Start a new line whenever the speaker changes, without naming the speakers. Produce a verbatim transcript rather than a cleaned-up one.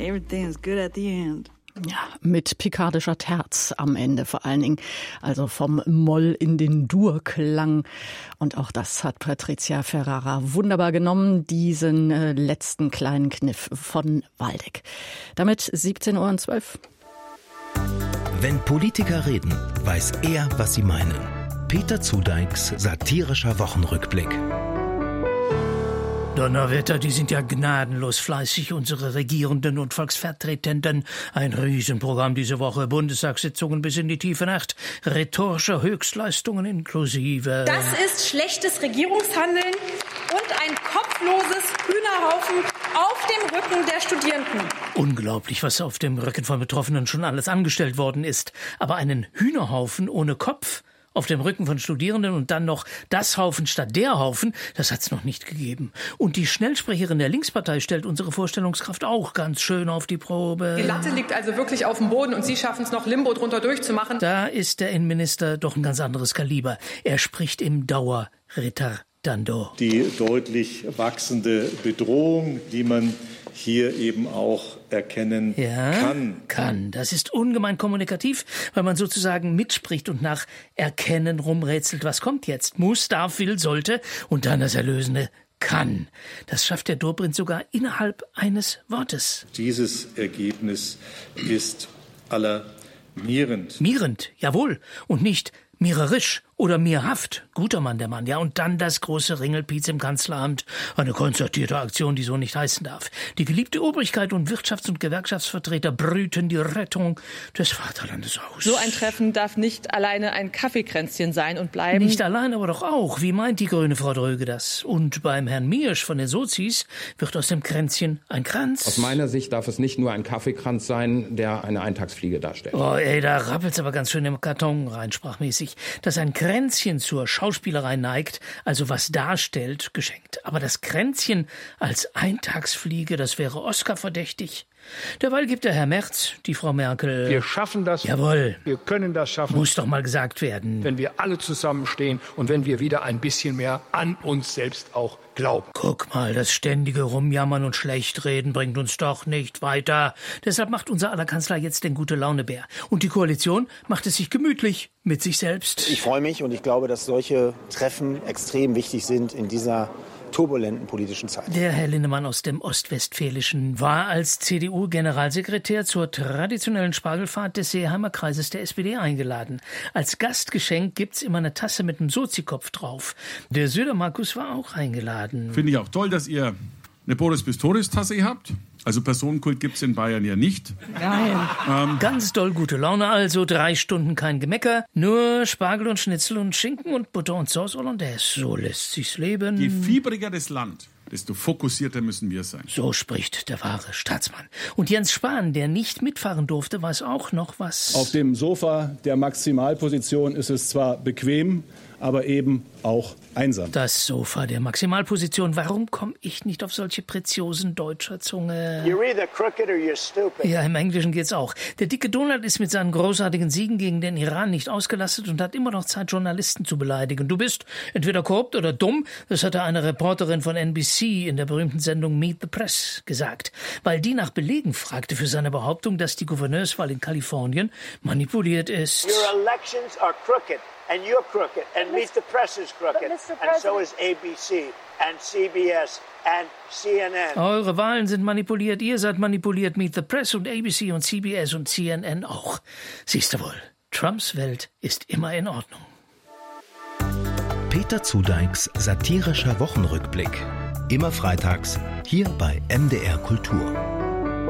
Everything is good at the end.
Ja, mit pikardischer Terz am Ende vor allen Dingen. Also vom Moll in den Dur-Klang. Und auch das hat Patricia Ferrara wunderbar genommen, diesen äh, letzten kleinen Kniff von Waldeck. Damit siebzehn Uhr zwölf.
Wenn Politiker reden, weiß er, was sie meinen. Peter Zudeiks satirischer Wochenrückblick.
Donnerwetter, die sind ja gnadenlos fleißig, unsere Regierenden und Volksvertretenden. Ein Riesenprogramm diese Woche, Bundestagssitzungen bis in die tiefe Nacht, rhetorische Höchstleistungen inklusive.
Das ist schlechtes Regierungshandeln und ein kopfloses Hühnerhaufen auf dem Rücken der Studierenden.
Unglaublich, was auf dem Rücken von Betroffenen schon alles angestellt worden ist. Aber einen Hühnerhaufen ohne Kopf auf dem Rücken von Studierenden und dann noch das Haufen statt der Haufen, das hat's noch nicht gegeben. Und die Schnellsprecherin der Linkspartei stellt unsere Vorstellungskraft auch ganz schön auf die Probe.
Die Latte liegt also wirklich auf dem Boden und Sie schaffen es noch, Limbo drunter durchzumachen.
Da ist der Innenminister doch ein ganz anderes Kaliber. Er spricht im Dauerretardando.
Die deutlich wachsende Bedrohung, die man hier eben auch erkennen
ja,
kann.
Kann. Das ist ungemein kommunikativ, weil man sozusagen mitspricht und nach Erkennen rumrätselt. Was kommt jetzt? Muss, darf, will, sollte und dann das erlösende kann. Das schafft der Dobrindt sogar innerhalb eines Wortes.
Dieses Ergebnis ist alarmierend.
Mierend, jawohl. Und nicht mirerisch oder mirhaft. Guter Mann, der Mann. Ja, und dann das große Ringelpiez im Kanzleramt. Eine konzertierte Aktion, die so nicht heißen darf. Die geliebte Obrigkeit und Wirtschafts- und Gewerkschaftsvertreter brüten die Rettung des Vaterlandes aus.
So ein Treffen darf nicht alleine ein Kaffeekränzchen sein und bleiben.
Nicht allein, aber doch auch. Wie meint die grüne Frau Dröge das? Und beim Herrn Miersch von den Sozis wird aus dem Kränzchen ein Kranz.
Aus meiner Sicht darf es nicht nur ein Kaffeekranz sein, der eine Eintagsfliege darstellt.
Oh, ey, da rappelt's aber ganz schön im Karton rein, sprachmäßig. Dass ein Kränzchen zur Schauspielerei neigt, also was darstellt, geschenkt. Aber das Kränzchen als Eintagsfliege, das wäre Oscar-verdächtig. Derweil gibt der Herr Merz, die Frau Merkel...
Wir schaffen das.
Jawohl.
Wir können das schaffen.
Muss doch mal gesagt werden.
Wenn wir alle zusammenstehen und wenn wir wieder ein bisschen mehr an uns selbst auch glauben.
Guck mal, das ständige Rumjammern und Schlechtreden bringt uns doch nicht weiter. Deshalb macht unser aller Kanzler jetzt den Gute-Laune-Bär. Und die Koalition macht es sich gemütlich mit sich selbst.
Ich freue mich und ich glaube, dass solche Treffen extrem wichtig sind in dieser turbulenten politischen Zeit.
Der Herr Linnemann aus dem Ostwestfälischen war als C D U-Generalsekretär zur traditionellen Spargelfahrt des Seeheimer Kreises der S P D eingeladen. Als Gastgeschenk gibt's immer eine Tasse mit einem Sozikopf drauf. Der Söder-Markus war auch eingeladen.
Finde ich auch toll, dass ihr eine Boris-Pistorius-Tasse habt. Also Personenkult gibt's in Bayern ja nicht.
Nein. Ähm, Ganz doll gute Laune also, drei Stunden kein Gemecker, nur Spargel und Schnitzel und Schinken und Butter und Sauce Hollandaise. So lässt sich's leben.
Je fiebriger das Land, desto fokussierter müssen wir sein.
So spricht der wahre Staatsmann. Und Jens Spahn, der nicht mitfahren durfte, weiß auch noch was.
Auf dem Sofa der Maximalposition ist es zwar bequem, aber eben auch einsam.
Das Sofa der Maximalposition. Warum komme ich nicht auf solche Preziosen deutscher Zunge?
You're either crooked or you're stupid.
Ja, im Englischen geht's auch. Der dicke Donald ist mit seinen großartigen Siegen gegen den Iran nicht ausgelastet und hat immer noch Zeit, Journalisten zu beleidigen. Du bist entweder korrupt oder dumm. Das hatte eine Reporterin von N B C in der berühmten Sendung Meet the Press gesagt. Weil die nach Belegen fragte für seine Behauptung, dass die Gouverneurswahl in Kalifornien manipuliert ist.
Your elections are crooked. And you're crooked, and Meet the Press is crooked, and so is A B C, and C B S, and C N N.
Eure Wahlen sind manipuliert, ihr seid manipuliert, Meet the Press und A B C und C B S und C N N auch. Siehst du wohl, Trumps Welt ist immer in Ordnung.
Peter Zudeiks satirischer Wochenrückblick. Immer freitags, hier bei M D R Kultur.